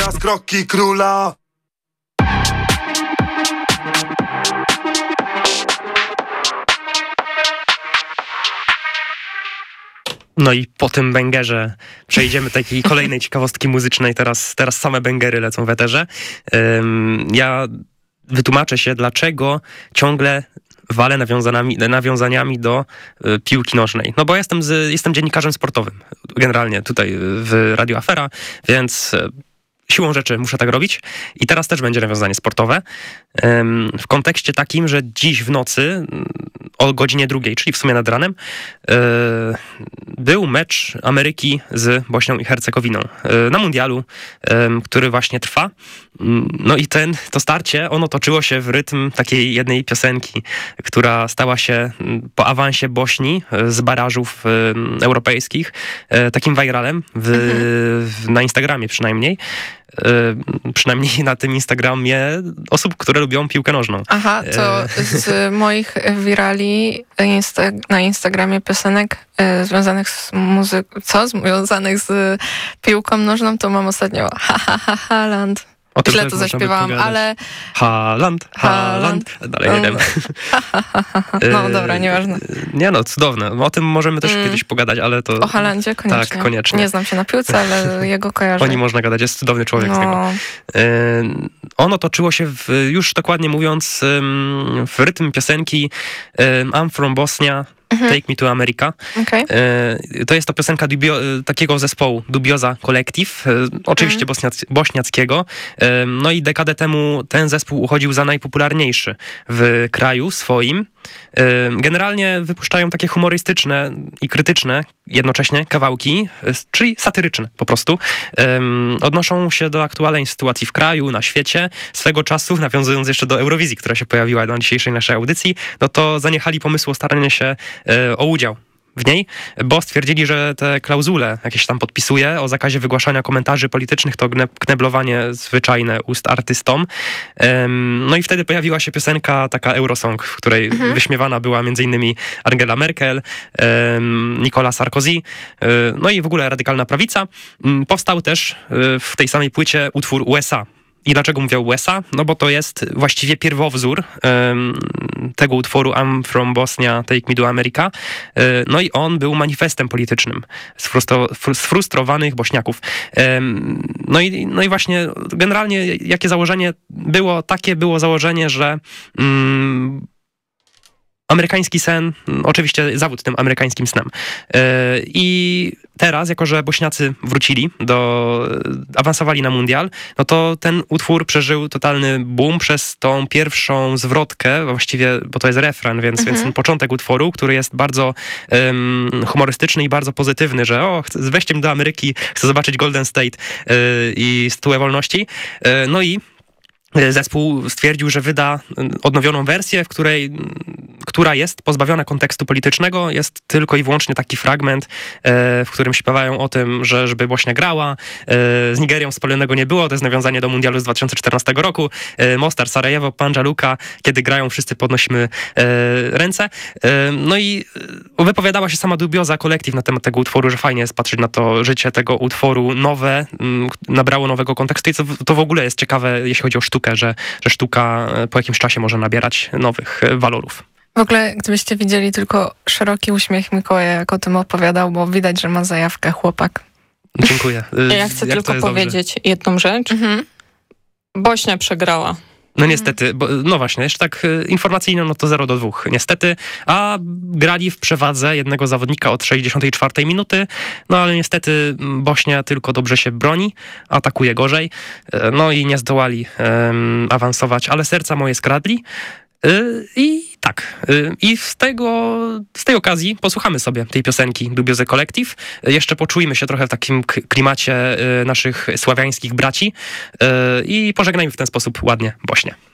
teraz kroki króla. No i po tym bęgerze przejdziemy do takiej kolejnej ciekawostki muzycznej. Teraz same bęgery lecą w eterze. Ja wytłumaczę się, dlaczego ciągle walę nawiązaniami do piłki nożnej. No bo jestem dziennikarzem sportowym, generalnie tutaj w Radio Afera, więc siłą rzeczy muszę tak robić. I teraz też będzie nawiązanie sportowe. W kontekście takim, że dziś w nocy o godzinie 2, czyli w sumie nad ranem, był mecz Ameryki z Bośnią i Hercegowiną na mundialu, który właśnie trwa. No i to starcie, ono toczyło się w rytm takiej jednej piosenki, która stała się po awansie Bośni z barażów europejskich takim viralem na Instagramie przynajmniej. Przynajmniej na tym Instagramie osób, które lubią piłkę nożną. Aha, to z moich virali na Instagramie piosenek związanych z związanych z piłką nożną, to mam ostatnio Haaland. Źle to zaśpiewałam, ale... Haaland. Dalej nie wiem. No dobra, nieważne. Nie no, cudowne. O tym możemy też kiedyś pogadać, ale to... O Haalandzie koniecznie. Tak, koniecznie. Nie znam się na piłce, ale jego kojarzę. O nim można gadać, jest cudowny człowiek z niego. Ono toczyło się, już dokładnie mówiąc, w rytm piosenki I'm from Bosnia, Take Me to America. Okay. To jest to piosenka takiego zespołu Dubioza Collective, oczywiście bośniackiego. No i dekadę temu ten zespół uchodził za najpopularniejszy w kraju swoim. Generalnie wypuszczają takie humorystyczne i krytyczne jednocześnie kawałki, czyli satyryczne po prostu. Odnoszą się do aktualnej sytuacji w kraju, na świecie. Swego czasu, nawiązując jeszcze do Eurowizji, która się pojawiła na dzisiejszej naszej audycji, no to zaniechali pomysłu o staranie się o udział w niej, bo stwierdzili, że te klauzule jakieś tam podpisuje o zakazie wygłaszania komentarzy politycznych, to kneblowanie zwyczajne ust artystom. No i wtedy pojawiła się piosenka taka Eurosong, w której wyśmiewana była m.in. Angela Merkel, Nicolas Sarkozy, no i w ogóle radykalna prawica. Powstał też w tej samej płycie utwór USA. I dlaczego mówię USA? No bo to jest właściwie pierwowzór tego utworu I'm from Bosnia, Take Me to America. No i on był manifestem politycznym sfrustrowanych Bośniaków. No i właśnie generalnie jakie założenie było? Takie było założenie, że amerykański sen, oczywiście zawód tym amerykańskim snem. I teraz, jako że Bośniacy awansowali na mundial, no to ten utwór przeżył totalny boom przez tą pierwszą zwrotkę, właściwie, bo to jest refren, więc ten początek utworu, który jest bardzo humorystyczny i bardzo pozytywny, że weźcie mnie do Ameryki, chcę zobaczyć Golden State i Statuę Wolności. No i zespół stwierdził, że wyda odnowioną wersję, która jest pozbawiona kontekstu politycznego. Jest tylko i wyłącznie taki fragment, w którym śpiewają o tym, że żeby Bośnia grała. Z Nigerią wspólnego nie było. To jest nawiązanie do mundialu z 2014 roku. Mostar, Sarajewo, Banja Luka. Kiedy grają, wszyscy podnosimy ręce. No i wypowiadała się sama Dubioza Collective na temat tego utworu, że fajnie jest patrzeć na to życie tego utworu nowe, nabrało nowego kontekstu i to w ogóle jest ciekawe, jeśli chodzi o sztukę, że sztuka po jakimś czasie może nabierać nowych walorów. W ogóle, gdybyście widzieli tylko szeroki uśmiech Mikołaja, jak o tym opowiadał, bo widać, że ma zajawkę chłopak. Dziękuję. Ja chcę tylko powiedzieć jedną rzecz. Bośnia przegrała. No niestety, no właśnie, jeszcze tak informacyjnie, no to 0-2, niestety, a grali w przewadze jednego zawodnika od 64 minuty, no ale niestety Bośnia tylko dobrze się broni, atakuje gorzej, no i nie zdołali awansować, ale serca moje skradli. I tak, i z tej okazji posłuchamy sobie tej piosenki Dubiozy Collective. Jeszcze poczujmy się trochę w takim klimacie naszych sławiańskich braci i pożegnajmy w ten sposób ładnie Bośnię.